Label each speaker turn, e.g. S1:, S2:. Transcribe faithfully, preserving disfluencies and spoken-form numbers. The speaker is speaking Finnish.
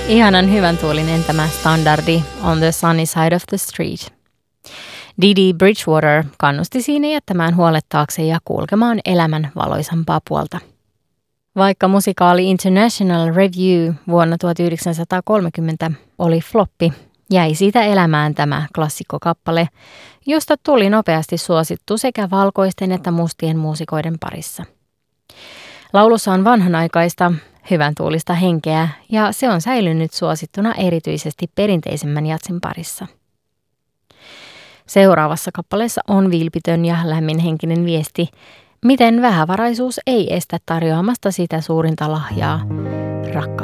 S1: Ihanan hyvän tuulinen tämä standardi On the Sunny Side of the Street. Didi Bridgewater kannusti siinä jättämään huolet taakse ja kulkemaan elämän valoisampaa puolta. Vaikka musikaali International Review vuonna tuhatyhdeksänsataakolmekymmentä oli floppi, jäi siitä elämään tämä klassikkokappale, josta tuli nopeasti suosittu sekä valkoisten että mustien muusikoiden parissa. Laulussa on vanhanaikaista, hyvän tuulista henkeä ja se on säilynyt suosittuna erityisesti perinteisemmän jatsin parissa. Seuraavassa kappaleessa on vilpitön ja lämminhenkinen viesti, miten vähävaraisuus ei estä tarjoamasta sitä suurinta lahjaa, rakkautta.